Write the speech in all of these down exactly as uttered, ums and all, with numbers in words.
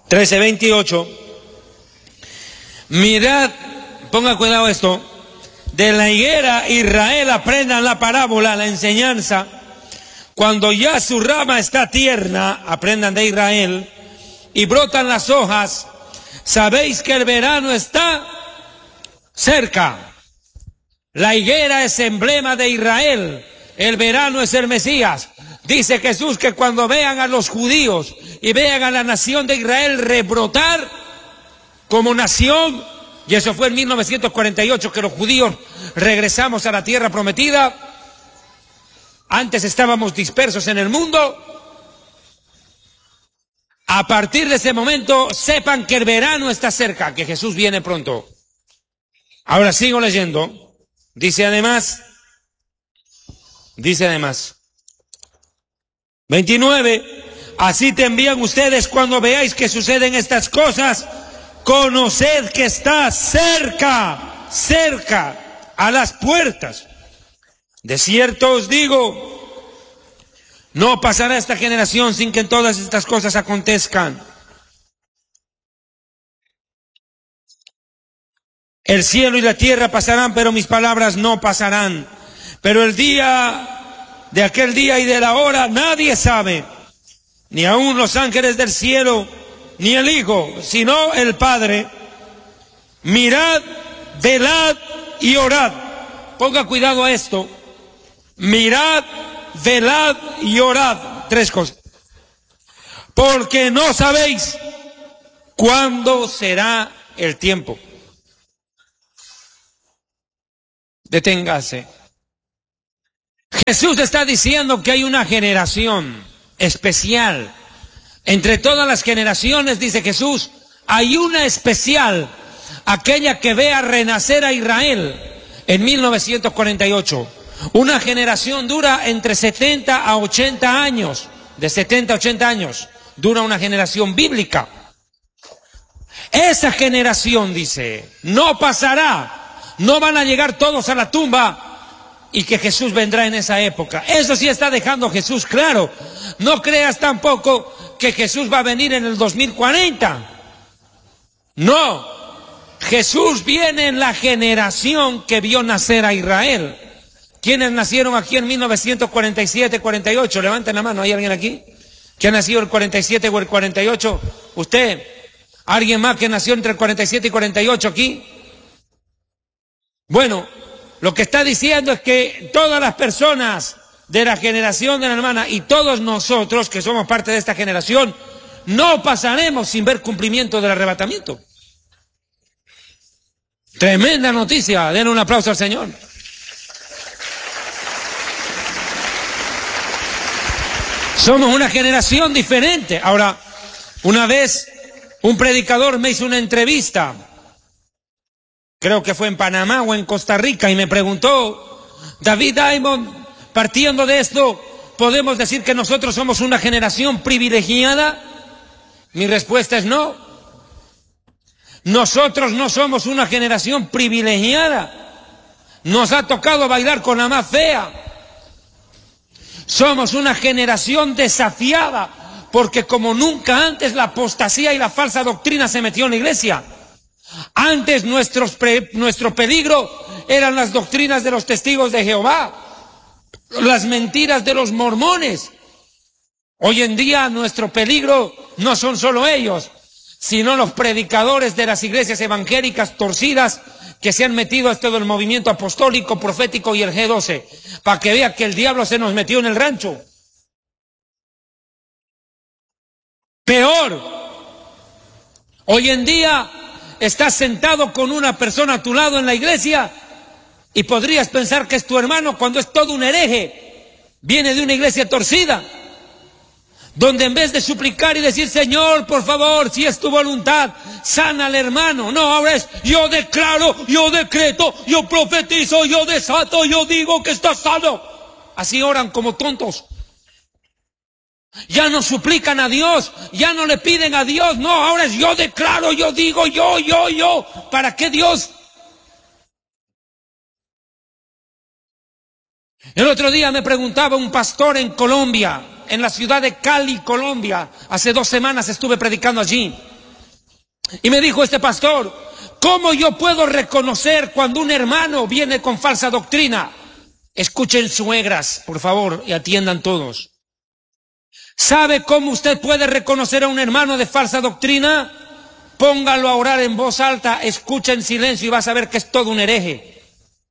trece veintiocho. Mirad, ponga cuidado esto, de la higuera Israel aprendan la parábola, la enseñanza. Cuando ya su rama está tierna, aprendan de Israel, y brotan las hojas, sabéis que el verano está cerca. La higuera es emblema de Israel, el verano es el Mesías. Dice Jesús que cuando vean a los judíos y vean a la nación de Israel rebrotar como nación, y eso fue en mil novecientos cuarenta y ocho que los judíos regresamos a la tierra prometida, antes estábamos dispersos en el mundo. A partir de ese momento sepan que el verano está cerca, que Jesús viene pronto. Ahora sigo leyendo. Dice además, dice además, veintinueve, así te envían ustedes cuando veáis que suceden estas cosas, conoced que está cerca, cerca, a las puertas. De cierto os digo, no pasará esta generación sin que todas estas cosas acontezcan. El cielo y la tierra pasarán, pero mis palabras no pasarán. Pero el día, de aquel día y de la hora, nadie sabe, ni aun los ángeles del cielo, ni el Hijo, sino el Padre. Mirad, velad y orad. Ponga cuidado a esto. Mirad, velad y orad. Tres cosas. Porque no sabéis cuándo será el tiempo. Deténgase. Jesús está diciendo que hay una generación especial. Entre todas las generaciones, dice Jesús, hay una especial, aquella que vea renacer a Israel en mil novecientos cuarenta y ocho. Una generación dura entre setenta a ochenta años. De setenta a ochenta años dura una generación bíblica. Esa generación, dice, no pasará. No van a llegar todos a la tumba y que Jesús vendrá en esa época. Eso sí está dejando Jesús claro. No creas tampoco que Jesús va a venir en el dos mil cuarenta. No. Jesús viene en la generación que vio nacer a Israel. ¿Quiénes nacieron aquí en mil novecientos cuarenta y siete, cuarenta y ocho? Levanten la mano. ¿Hay alguien aquí que ha nacido el cuarenta y siete o el cuarenta y ocho? ¿Usted? ¿Alguien más que nació entre el cuarenta y siete y cuarenta y ocho aquí? Bueno, lo que está diciendo es que todas las personas de la generación de la hermana y todos nosotros que somos parte de esta generación no pasaremos sin ver cumplimiento del arrebatamiento. Tremenda noticia, den un aplauso al Señor. Somos una generación diferente. Ahora, una vez un predicador me hizo una entrevista, creo que fue en Panamá o en Costa Rica, y me preguntó, David Diamond, partiendo de esto, ¿podemos decir que nosotros somos una generación privilegiada? Mi respuesta es no. Nosotros no somos una generación privilegiada. Nos ha tocado bailar con la más fea. Somos una generación desafiada, porque como nunca antes la apostasía y la falsa doctrina se metió en la iglesia. Antes nuestros pre, nuestro peligro eran las doctrinas de los testigos de Jehová, las mentiras de los mormones. Hoy en día nuestro peligro no son solo ellos, sino los predicadores de las iglesias evangélicas torcidas que se han metido a esto del movimiento apostólico, profético y el G doce, para que vea que el diablo se nos metió en el rancho. Peor, hoy en día estás sentado con una persona a tu lado en la iglesia y podrías pensar que es tu hermano cuando es todo un hereje. Viene de una iglesia torcida, donde en vez de suplicar y decir, Señor, por favor, si es tu voluntad, sana al hermano. No, ahora es, yo declaro, yo decreto, yo profetizo, yo desato, yo digo que está sano. Así oran como tontos. Ya no suplican a Dios, ya no le piden a Dios, no, ahora es yo declaro, yo digo, yo, yo, yo. ¿Para qué Dios? El otro día me preguntaba un pastor en Colombia, en la ciudad de Cali, Colombia. Hace dos semanas estuve predicando allí. Y me dijo este pastor, ¿cómo yo puedo reconocer cuando un hermano viene con falsa doctrina? Escuchen, suegras, por favor, y atiendan todos. ¿Sabe cómo usted puede reconocer a un hermano de falsa doctrina? Póngalo a orar en voz alta, escucha en silencio y vas a ver que es todo un hereje.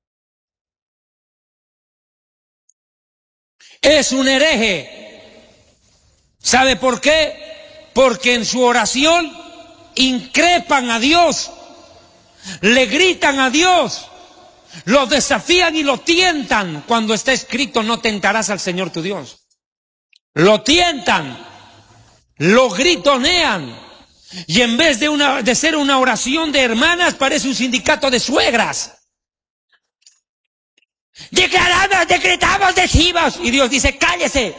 Es un hereje. ¿Sabe por qué? Porque en su oración increpan a Dios, le gritan a Dios, lo desafían y lo tientan. Cuando está escrito, no tentarás al Señor tu Dios. Lo tientan, lo gritonean. Y en vez de, una, de ser una oración de hermanas, parece un sindicato de suegras. Declaramos, decretamos, decimos. Y Dios dice, cállese.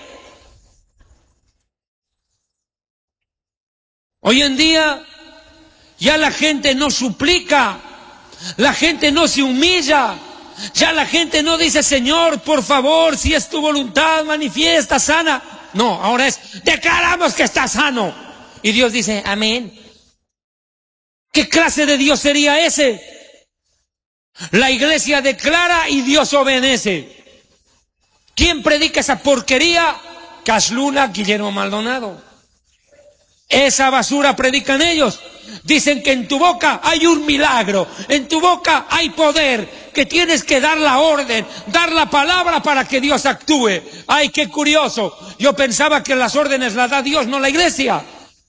Hoy en día ya la gente no suplica, la gente no se humilla, ya la gente no dice, Señor, por favor, si es tu voluntad, manifiesta, sana. No, ahora es, declaramos que está sano. Y Dios dice, amén. ¿Qué clase de Dios sería ese? La iglesia declara y Dios obedece. ¿Quién predica esa porquería? Cash Luna, Guillermo Maldonado. Esa basura predican ellos. Dicen que en tu boca hay un milagro, en tu boca hay poder, que tienes que dar la orden, dar la palabra para que Dios actúe. Ay, qué curioso. Yo pensaba que las órdenes las da Dios, no la iglesia.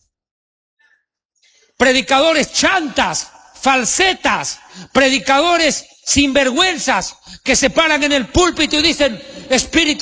Predicadores chantas, falsetas, predicadores sinvergüenzas que se paran en el púlpito y dicen, Espíritu